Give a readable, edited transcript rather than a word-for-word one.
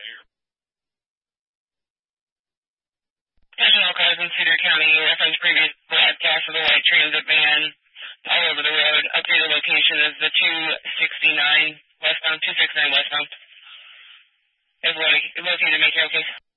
Attention all cars in Cedar County. Reference previous broadcast of the white transit van all over the road. Updated location is the 269 westbound, 269 westbound. Everybody, located to make it okay.